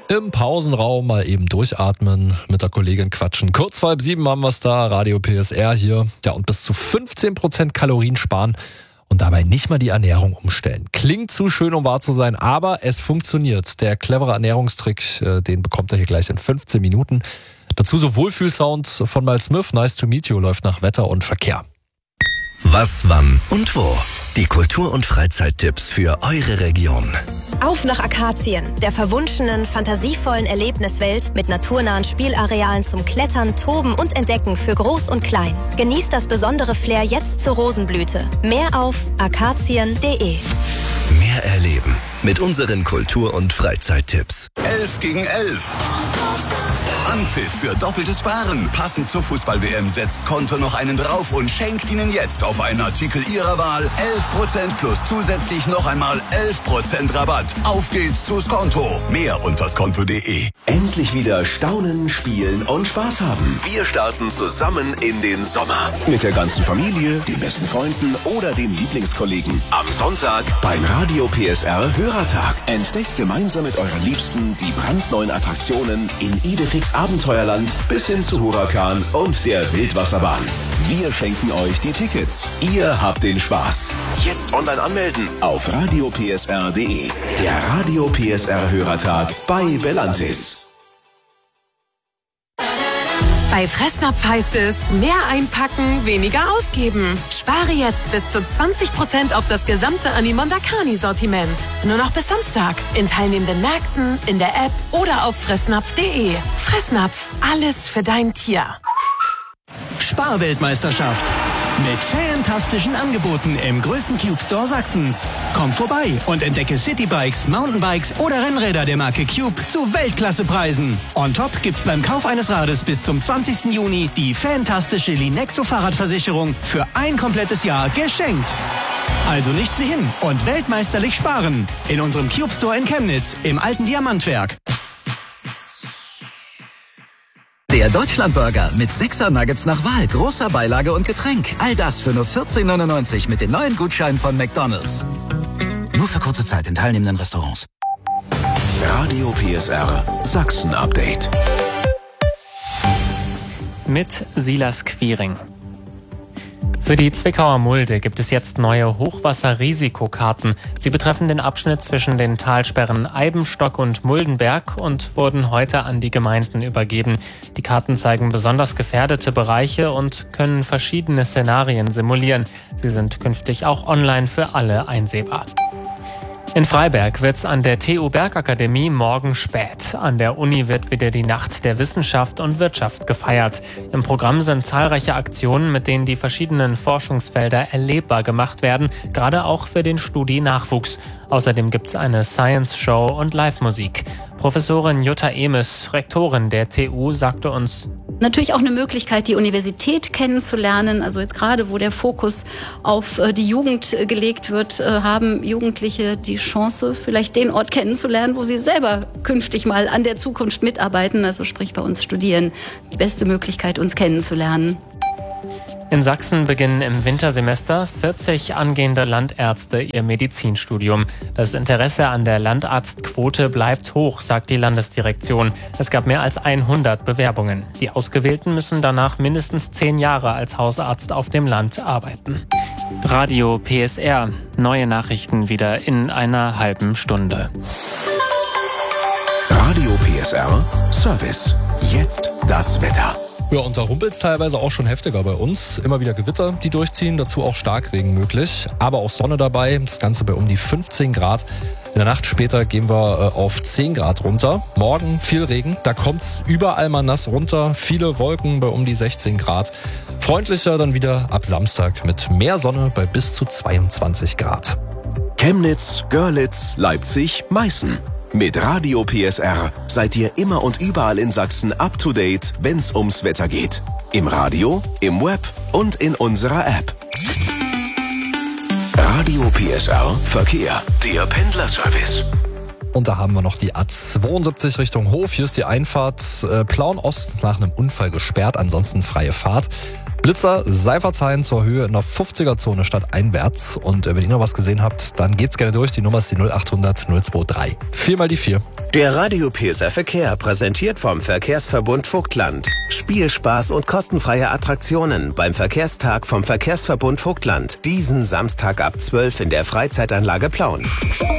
Im Pausenraum mal eben durchatmen, mit der Kollegin quatschen. Kurz vor 6:30 haben wir es da, Radio PSR hier. Ja, und bis zu 15% Kalorien sparen und dabei nicht mal die Ernährung umstellen. Klingt zu schön, um wahr zu sein, aber es funktioniert. Der clevere Ernährungstrick, den bekommt ihr hier gleich in 15 Minuten. Dazu so Wohlfühlsound von Miles Smith, Nice to Meet You, läuft nach Wetter und Verkehr. Was, wann und wo? Die Kultur- und Freizeittipps für eure Region. Auf nach Akazien, der verwunschenen, fantasievollen Erlebniswelt mit naturnahen Spielarealen zum Klettern, Toben und Entdecken für Groß und Klein. Genießt das besondere Flair jetzt zur Rosenblüte. Mehr auf akazien.de. Mehr erleben mit unseren Kultur- und Freizeittipps. 11 gegen 11. Anpfiff für doppeltes Sparen. Passend zur Fußball-WM setzt Konto noch einen drauf und schenkt Ihnen jetzt auf einen Artikel Ihrer Wahl 11% plus zusätzlich noch einmal 11% Rabatt. Auf geht's zu Skonto. Mehr unter skonto.de. Endlich wieder staunen, spielen und Spaß haben. Wir starten zusammen in den Sommer. Mit der ganzen Familie, den besten Freunden oder den Lieblingskollegen. Am Sonntag Beim Radio PSR Hörertag. Entdeckt gemeinsam mit euren Liebsten die brandneuen Attraktionen in Idefix Abenteuerland bis hin zu Huracan und der Wildwasserbahn. Wir schenken euch die Tickets. Ihr habt den Spaß. jetzt online anmelden. Auf radiopsr.de. Der Radio PSR Hörertag bei Bellantis. Bei Fressnapf heißt es, mehr einpacken, weniger ausgeben. Spare jetzt bis zu 20% auf das gesamte Animondakani-Sortiment. Nur noch bis Samstag. In teilnehmenden Märkten, in der App oder auf fressnapf.de. Fressnapf, alles für dein Tier. Sparweltmeisterschaft. Mit fantastischen Angeboten im größten Cube Store Sachsens. Komm vorbei und entdecke Citybikes, Mountainbikes oder Rennräder der Marke Cube zu Weltklassepreisen. On top gibt's beim Kauf eines Rades bis zum 20. Juni die fantastische Linexo Fahrradversicherung für ein komplettes Jahr geschenkt. Also nichts wie hin und weltmeisterlich sparen. In unserem Cube Store in Chemnitz im alten Diamantwerk. Der Deutschlandburger mit 6er Nuggets nach Wahl, großer Beilage und Getränk. All das für nur 14,99 mit den neuen Gutscheinen von McDonald's. Nur für kurze Zeit in teilnehmenden Restaurants. Radio PSR Sachsen Update. Mit Silas Quiring. Für die Zwickauer Mulde gibt es jetzt neue Hochwasserrisikokarten. Sie betreffen den Abschnitt zwischen den Talsperren Eibenstock und Muldenberg und wurden heute an die Gemeinden übergeben. Die Karten zeigen besonders gefährdete Bereiche und können verschiedene Szenarien simulieren. Sie sind künftig auch online für alle einsehbar. In Freiberg wird's an der TU Bergakademie morgen spät. An der Uni wird wieder die Nacht der Wissenschaft und Wirtschaft gefeiert. Im Programm sind zahlreiche Aktionen, mit denen die verschiedenen Forschungsfelder erlebbar gemacht werden, gerade auch für den Studi-Nachwuchs. Außerdem gibt's eine Science-Show und Live-Musik. Professorin Jutta Emes, Rektorin der TU, sagte uns: Natürlich auch eine Möglichkeit, die Universität kennenzulernen. Also jetzt gerade, wo der Fokus auf die Jugend gelegt wird, haben Jugendliche die Chance, vielleicht den Ort kennenzulernen, wo sie selber künftig mal an der Zukunft mitarbeiten. Also sprich bei uns studieren. Die beste Möglichkeit, uns kennenzulernen. In Sachsen beginnen im Wintersemester 40 angehende Landärzte ihr Medizinstudium. Das Interesse an der Landarztquote bleibt hoch, sagt die Landesdirektion. Es gab mehr als 100 Bewerbungen. Die Ausgewählten müssen danach mindestens 10 Jahre als Hausarzt auf dem Land arbeiten. Radio PSR. Neue Nachrichten wieder in einer halben Stunde. Radio PSR Service. Jetzt das Wetter. Ja, und da rumpelt's teilweise auch schon heftiger bei uns. Immer wieder Gewitter, die durchziehen, dazu auch Starkregen möglich. Aber auch Sonne dabei, das Ganze bei um die 15 Grad. In der Nacht später gehen wir auf 10 Grad runter. Morgen viel Regen, da kommt's überall mal nass runter. Viele Wolken bei um die 16 Grad. Freundlicher dann wieder ab Samstag mit mehr Sonne bei bis zu 22 Grad. Chemnitz, Görlitz, Leipzig, Meißen. Mit Radio PSR seid ihr immer und überall in Sachsen up to date, wenn's ums Wetter geht. Im Radio, im Web und in unserer App. Radio PSR Verkehr, der Pendlerservice. Und da haben wir noch die A72 Richtung Hof. Hier ist die Einfahrt Plauen Ost nach einem Unfall gesperrt, ansonsten freie Fahrt. Blitzer, sei verzeihen, zur Höhe in der 50er-Zone stadteinwärts. Und wenn ihr noch was gesehen habt, dann geht's gerne durch. Die Nummer ist die 0800 023. 4 mal die 4. Der Radio PSR Verkehr, präsentiert vom Verkehrsverbund Vogtland. Spielspaß und kostenfreie Attraktionen beim Verkehrstag vom Verkehrsverbund Vogtland. Diesen Samstag ab 12 in der Freizeitanlage Plauen.